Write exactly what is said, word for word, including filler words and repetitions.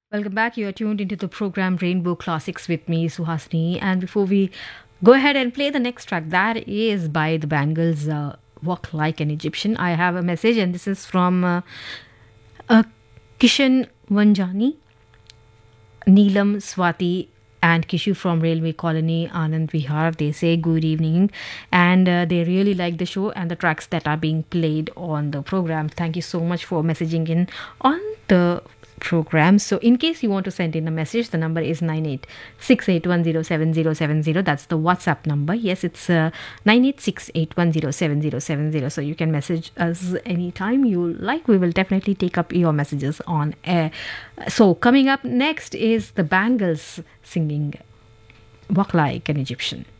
Welcome back. You are tuned into the program Rainbow Classics with me, Suhasini. And before we go ahead and play the next track, that is by the Bangles, uh, Walk Like an Egyptian. I have a message, and this is from uh, uh, Kishan Vanjani, Neelam Swati, and Kishu from Railway Colony, Anand Vihar. They say good evening, and uh, they really like the show and the tracks that are being played on the program. Thank you so much for messaging in on the program. So in case you want to send in a message, the number is nine eight six eight one zero seven zero seven zero. That's the WhatsApp number. Yes, it's uh, nine eight six eight one zero seven zero seven zero. So you can message us anytime you like. We will definitely take up your messages on air. So coming up next is the Bangles singing Walk Like an Egyptian.